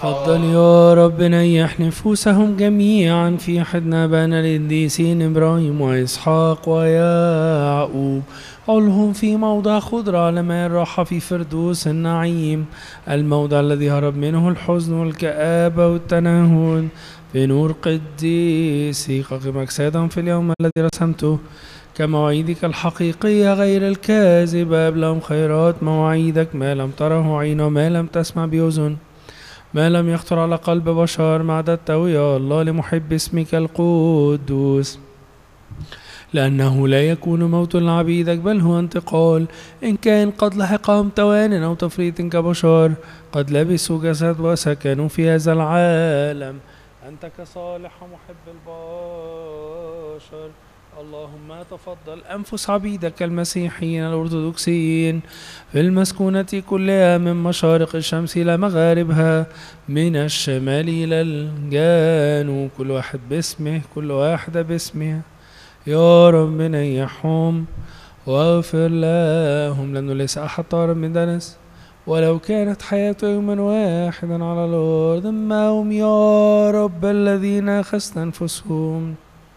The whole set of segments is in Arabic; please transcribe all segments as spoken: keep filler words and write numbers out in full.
تفضل يا رب نيح نفوسهم جميعا في حضن آبائنا القديسين إبراهيم وإسحاق ويعقوب. علهم في موضع خضرة على ماء الراحة في فردوس النعيم، الموضع الذي هرب منه الحزن والكآبة والتنهد، في نور قديسك قمك سيدا في اليوم الذي رسمته كمواعيدك الحقيقية غير الكاذبة. أبلغهم خيرات مواعيدك ما لم تره عين وما لم تسمع بأذن، ما لم يخطر على قلب بشر، ما عددته يا الله لمحب اسمك القدوس. لأنه لا يكون موت لعبيدك بل هو انتقال، إن كان قد لحقهم توان أو تفريط كبشر، قد لبسوا جسد وسكنوا في هذا العالم. أنت كصالح محب البشر اللهم تفضل أنفس عبيدك المسيحيين الأرثوذكسيين في المسكونة كلها من مشارق الشمس إلى مغاربها، من الشمال إلى الجنوب، كل واحد باسمه كل واحدة باسمها. يا رب نيحهم واغفر لهم، لأنه ليس أحد طار من دنس ولو كانت حياته يوما واحدا على الأرض. أما هم يا رب الذين أخذت أنفسهم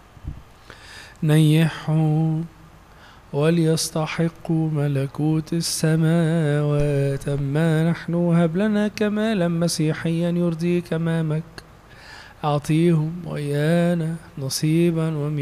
نيحهم وليستحقوا ملكوت السماوات. أما نحن هب لنا كمالا مسيحيا يرضيك أمامك، أعطيهم وإيانا نصيبا وميراثا